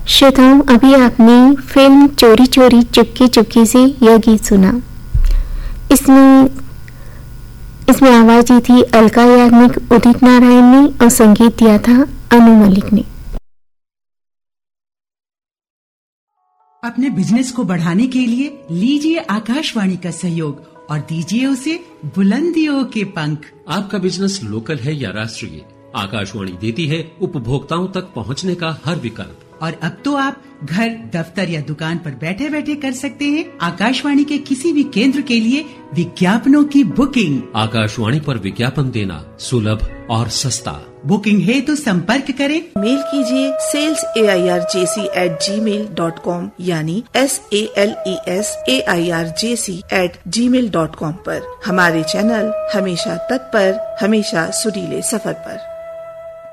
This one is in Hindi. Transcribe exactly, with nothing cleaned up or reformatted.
श्रोताओं, अभी आपने फिल्म चोरी चोरी चुपके चुपके से यह गीत सुना। इसमें इसमें आवाज दी थी अलका याग्निक, उदित नारायण ने और संगीत दिया था अनु मलिक ने। अपने बिजनेस को बढ़ाने के लिए लीजिए आकाशवाणी का सहयोग और दीजिए उसे बुलंदियों के पंख। आपका बिजनेस लोकल है या राष्ट्रीय, आकाशवाणी देती है उपभोक्ताओं तक पहुंचने का हर विकल्प। और अब तो आप घर, दफ्तर या दुकान पर बैठे बैठे कर सकते हैं आकाशवाणी के किसी भी केंद्र के लिए विज्ञापनों की बुकिंग। आकाशवाणी पर विज्ञापन देना सुलभ और सस्ता। बुकिंग है तो संपर्क करें। मेल कीजिए sales A I R J C eight ji mail dot com यानी S A L E S A I R J C eight ji mail dot com पर। हमारे चैनल हमेशा तत्पर, हमेशा सुरीले सफर पर।